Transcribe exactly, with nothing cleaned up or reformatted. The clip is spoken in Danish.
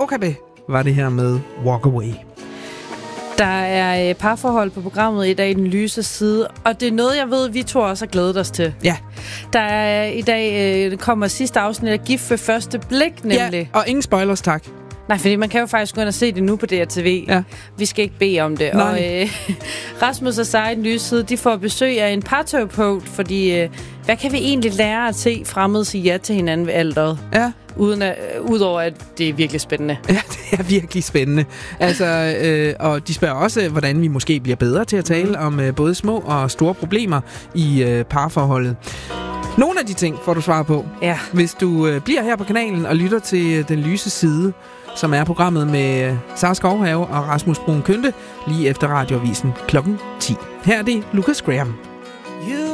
Okabe var det her med Walk Away. Der er parforhold på programmet i dag i den lyse side, og det er noget, jeg ved, vi to også har glædet os til. Ja. Der er i dag øh, kommer sidste afsnit af Gift ved første blik, nemlig. Ja, og ingen spoilers, tak. Nej, fordi man kan jo faktisk gå ind og se det nu på D R T V. Ja. Vi skal ikke bede om det. Nej. Og øh, Rasmus og Sara i den lyse side, de får besøg af en parterapeut, fordi øh, hvad kan vi egentlig lære at se fremmede sige ja til hinanden ved alderet? Ja. Uden at, øh, udover at det er virkelig spændende. Ja, det er virkelig spændende. Altså, øh, og de spørger også, hvordan vi måske bliver bedre til at tale mm. om øh, både små og store problemer i øh, parforholdet. Nogle af de ting får du svar på, ja. hvis du øh, bliver her på kanalen og lytter til øh, Den Lyse Side, som er programmet med øh, Sara Skovhave og Rasmus Bruun Kynde, lige efter radioavisen klokken ti. Her er det Lucas Graham.